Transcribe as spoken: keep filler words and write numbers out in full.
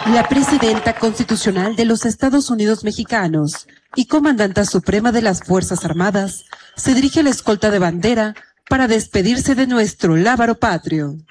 La presidenta constitucional de los Estados Unidos mexicanos y comandanta suprema de las Fuerzas Armadas se dirige a la escolta de bandera para despedirse de nuestro lábaro patrio.